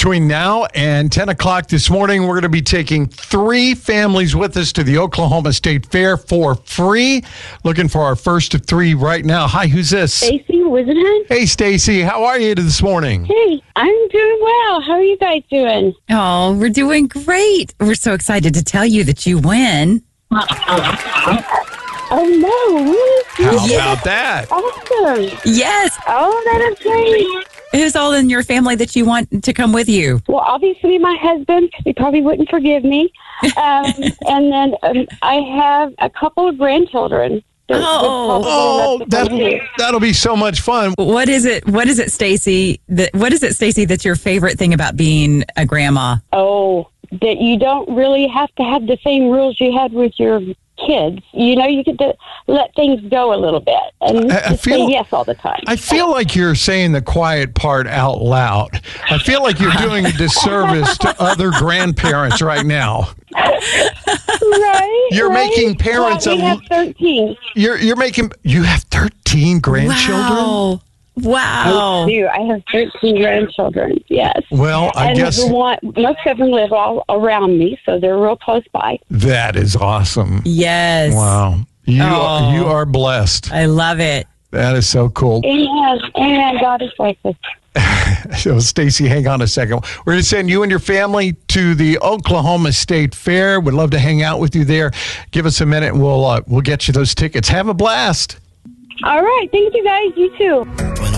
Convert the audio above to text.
Between now and 10 o'clock this morning, we're going to be taking 3 families with us to the Oklahoma State Fair for free. Looking for our first of 3 right now. Hi, who's this? Stacy Wisenhunt. Hey, Stacy. How are you this morning? Hey, I'm doing well. How are you guys doing? Oh, we're doing great. We're so excited to tell you that you win. Oh, no. Really? How about that? Awesome. Yes. Oh, that is great. Who's all in your family that you want to come with you? Well, obviously my husband, because he probably wouldn't forgive me. And then I have a couple of grandchildren. That'll be so much fun. What is it, Stacy? What is it, Stacy, that's your favorite thing about being a grandma? Oh, that you don't really have to have the same rules you had with your kids. You know, you get to let things go a little bit and just say yes all the time. I feel like you're saying the quiet part out loud. I feel like you're doing a disservice to other grandparents right now. Right. You're making parents. Well, we have 13. You have 13 grandchildren? Wow. I do. I have 13 grandchildren, yes. Well, I guess most of them live all around me, so they're real close by. That is awesome. Yes. Wow. You are blessed. I love it. That is so cool. Amen. God is faithful. So, Stacy, hang on a second. We're going to send you and your family to the Oklahoma State Fair. We'd love to hang out with you there. Give us a minute, and we'll get you those tickets. Have a blast. All right. Thank you, guys. You too.